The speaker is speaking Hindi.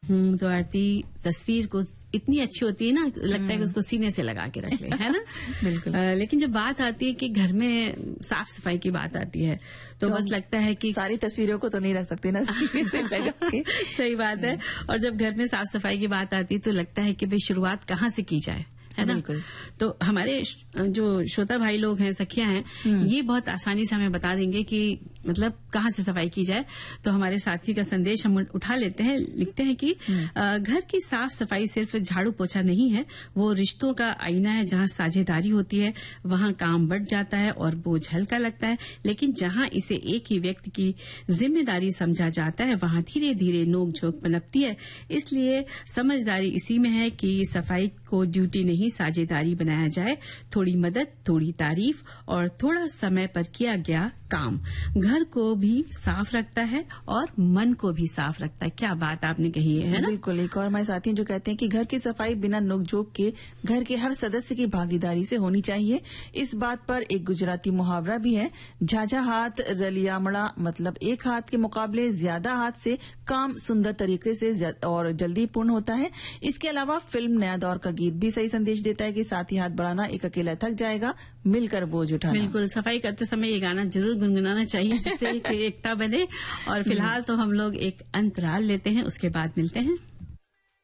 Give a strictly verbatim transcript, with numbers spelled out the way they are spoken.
हम्म, तो आरती तस्वीर को इतनी अच्छी होती है ना, लगता है कि उसको सीने से लगा के रख ले, है ना। बिल्कुल। आ, लेकिन जब बात आती है कि घर में साफ सफाई की बात आती है तो, तो बस लगता है कि सारी तस्वीरों को तो नहीं रख सकते ना सीने से लगा के। सही बात है। और जब घर में साफ सफाई की बात आती है तो लगता है कि भाई शुरुआत कहाँ से की जाए, है ना। तो हमारे जो श्रोता भाई लोग हैं, सखियां हैं, ये बहुत आसानी से हमें बता देंगे कि मतलब कहाँ से सफाई की जाए। तो हमारे साथी का संदेश हम उठा लेते हैं, लिखते हैं कि घर की साफ सफाई सिर्फ झाड़ू पोछा नहीं है, वो रिश्तों का आईना है। जहाँ साझेदारी होती है वहाँ काम बढ़ जाता है और बोझ हल्का लगता है, लेकिन जहाँ इसे एक ही व्यक्ति की जिम्मेदारी समझा जाता है वहाँ धीरे धीरे नोक झोंक पनपती है। इसलिए समझदारी इसी में है कि सफाई को ड्यूटी नहीं, साझेदारी बनाया जाए। थोड़ी मदद, थोड़ी तारीफ और थोड़ा समय पर किया गया काम घर को भी साफ रखता है और मन को भी साफ रखता है। क्या बात आपने कही है, है ना। बिल्कुल। एक और हमारे साथी जो कहते हैं कि घर की सफाई बिना नोकझोंक के घर के हर सदस्य की भागीदारी से होनी चाहिए। इस बात पर एक गुजराती मुहावरा भी है, झाझा हाथ रलियामड़ा, मतलब एक हाथ के मुकाबले ज्यादा हाथ से काम सुंदर तरीके से और जल्दी पूर्ण होता है। इसके अलावा फिल्म नया दौर का गीत भी सही संदेश देता है कि साथ ही हाथ बढ़ाना, एक अकेला थक जाएगा, मिलकर बोझ उठाना। बिल्कुल, सफाई करते समय ये गाना जरूर गुनगुनाना चाहिए जिससे एकता बने। और फिलहाल तो हम लोग एक अंतराल लेते हैं, उसके बाद मिलते हैं।